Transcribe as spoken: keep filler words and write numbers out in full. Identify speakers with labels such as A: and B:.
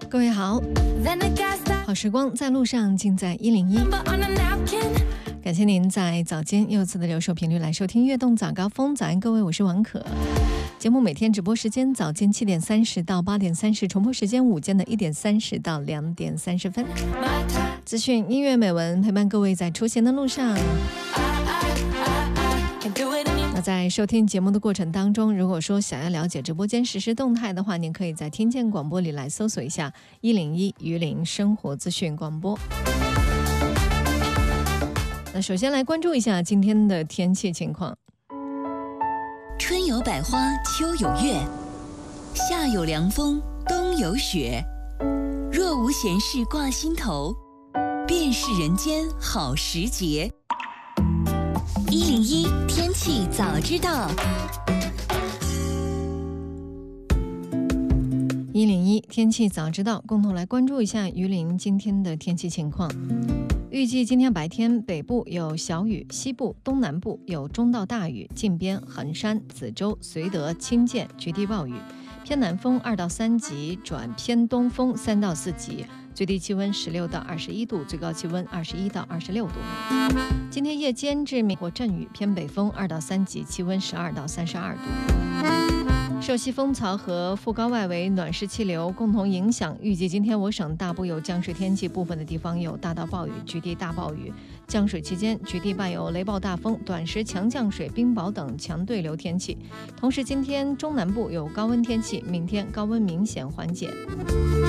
A: 各位好，好时光在路上，尽在一零一。感谢您在早间又次的留守频率来收听悦动早高峰。早安各位，我是王可。节目每天直播时间早间七点三十到八点三十，重播时间午间的一点三十到两点三十分。资讯、音乐、美文陪伴各位在出行的路上。那在收听节目的过程当中，如果说想要了解直播间实时动态的话，您可以在听见广播里来搜索一下一零一榆林生活资讯广播。那首先来关注一下今天的天气情况。
B: 春有百花，秋有月，夏有凉风，冬有雪。若无闲事挂心头，便是人间好时节。一零一天气早知道。
A: 一零一天气早知道，共同来关注一下榆林今天的天气情况。预计今天白天北部有小雨，西部、东南部有中到大雨，近边、横山、梓州、绥德、清涧局地暴雨，偏南风二到三级转偏东风三到四级，最低气温十六到二十一度，最高气温二十一到二十六度。今天夜间至明或阵雨，偏北风二到三级，气温十二到三十二度。受西风槽和副高外围暖湿气流共同影响，预计今天我省大部有降水天气，部分的地方有大到暴雨，局地大暴雨。降水期间，局地伴有雷暴大风、短时强降水、冰雹等强对流天气。同时，今天中南部有高温天气，明天高温明显缓解。